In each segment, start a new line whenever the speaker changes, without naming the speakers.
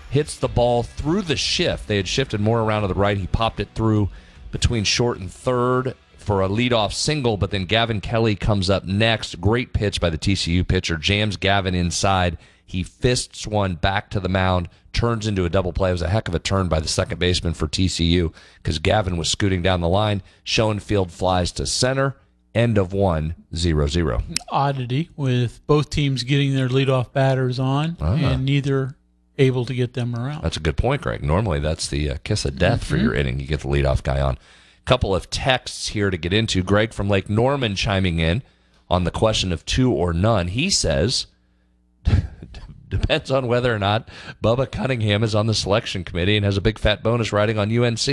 hits the ball through the shift. They had shifted more around to the right. He popped it through between short and third for a leadoff single, but then Gavin Kelly comes up next. Great pitch by the TCU pitcher. Jams Gavin inside. He fists one back to the mound, turns into a double play. It was a heck of a turn by the second baseman for TCU because Gavin was scooting down the line. Schoenfield flies to center. End of 1, 0-0.
Oddity with both teams getting their leadoff batters on and neither able to get them around.
That's a good point, Greg. Normally that's the kiss of death for your inning. You get the leadoff guy on. Couple of texts here to get into. Greg from Lake Norman chiming in on the question of 2 or none. He says, depends on whether or not Bubba Cunningham is on the selection committee and has a big fat bonus riding on UNC.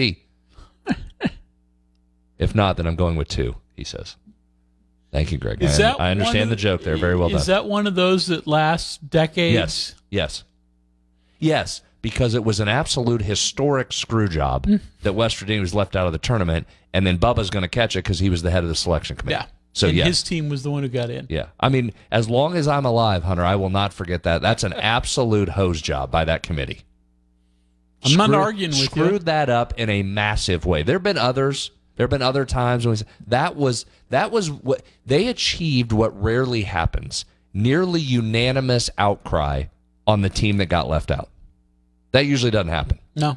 If not, then I'm going with 2, he says. Thank you, Greg. I understand the joke there. Very well done.
Is that one of those that lasts decades?
Yes, because it was an absolute historic screw job that West Virginia was left out of the tournament, and then Bubba's going to catch it because he was the head of the selection committee.
Yeah.
So
and his team was the one who got in.
Yeah. I mean, as long as I'm alive, Hunter, I will not forget that. That's an absolute hose job by that committee.
I'm not arguing with you.
Screwed that up in a massive way. There have been others. There have been other times when that was what they achieved. What rarely happens: nearly unanimous outcry on the team that got left out. That usually doesn't happen.
No.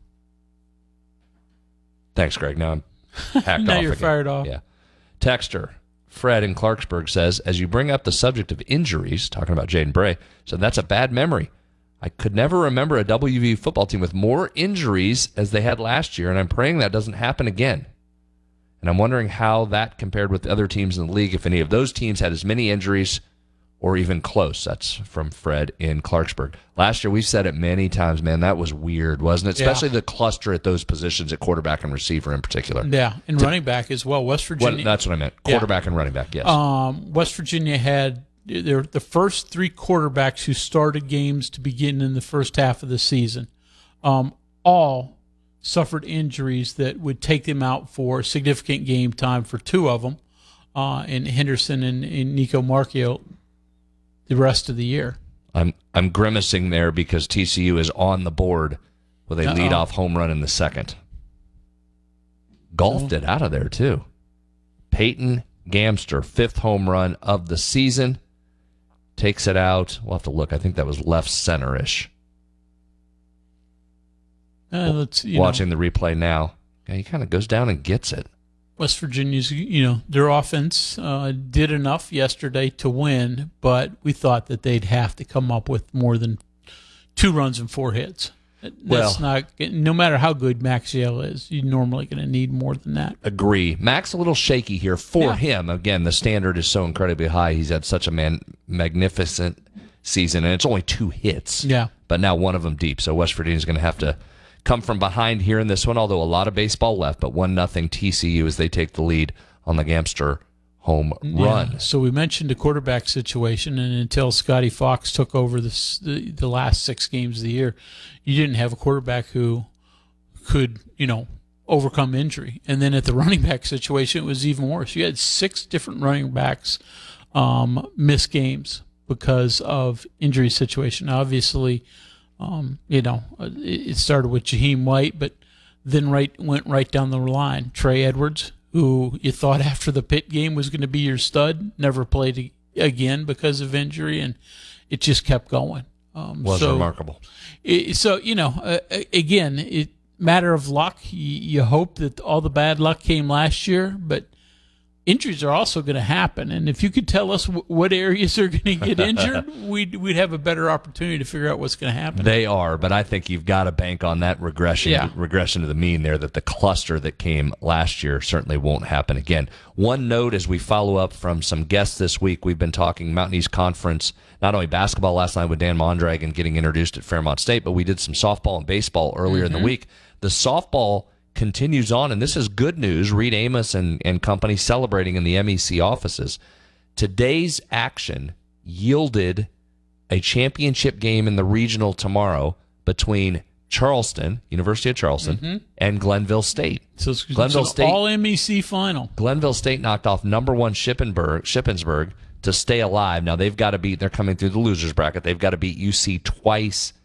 Thanks, Greg. Now I'm hacked
now
off
you're
again.
Fired off.
Yeah. Texter Fred in Clarksburg says, as you bring up the subject of injuries, talking about Jaden Bray, so that's a bad memory. I could never remember a WVU football team with more injuries as they had last year, and I'm praying that doesn't happen again. And I'm wondering how that compared with the other teams in the league, if any of those teams had as many injuries or even close. That's from Fred in Clarksburg. Last year, we've said it many times, man, that was weird, wasn't it? Especially the cluster at those positions at quarterback and receiver in particular.
Yeah, and running back as well. West Virginia.
That's what I meant. Quarterback and running back, yes.
West Virginia had the first 3 quarterbacks who started games to begin in the first half of the season. All suffered injuries that would take them out for significant game time for 2 of them, in Henderson and Nico Marchio, the rest of the year.
I'm grimacing there because TCU is on the board with a leadoff home run in the second. Golfed it out of there, too. Peyton Gamster, 5th home run of the season. Takes it out. We'll have to look. I think that was left center-ish. Watching the replay now. Yeah, he kind of goes down and gets it.
West Virginia's, their offense did enough yesterday to win, but we thought that they'd have to come up with more than 2 runs and 4 hits. That's not, no matter how good Maxiell is, you're normally going to need more than that.
Agree. Max a little shaky here for him. Again, the standard is so incredibly high. He's had such a magnificent season, and it's only 2 hits.
Yeah.
But now one of them deep, so West Virginia's going to have to come from behind here in this one, although a lot of baseball left, but 1-0 TCU as they take the lead on the Gamster home run.
So we mentioned the quarterback situation, and until Scotty Fox took over the last 6 games of the year, you didn't have a quarterback who could, overcome injury. And then at the running back situation, it was even worse. You had 6 different running backs miss games because of injury situation. Obviously, it started with Jaheim White, but then went right down the line. Trey Edwards, who you thought after the Pitt game was going to be your stud, never played again because of injury, and it just kept going.
Remarkable.
Again, it matter of luck. You hope that all the bad luck came last year, but injuries are also going to happen, and if you could tell us what areas are going to get injured, we'd have a better opportunity to figure out what's going to happen.
They are, but I think you've got to bank on that regression to the mean there, that the cluster that came last year certainly won't happen again. One note as we follow up from some guests this week, we've been talking Mountain East Conference, not only basketball last night with Dan Mondragon getting introduced at Fairmont State, but we did some softball and baseball earlier in the week. The softball continues on, and this is good news. Reed Amos and company celebrating in the MEC offices. Today's action yielded a championship game in the regional tomorrow between Charleston, University of Charleston, and Glenville State.
So it's Glenville State all MEC final.
Glenville State knocked off number 1 Shippensburg to stay alive. Now they've got to beat. They're coming through the losers bracket. They've got to beat UC twice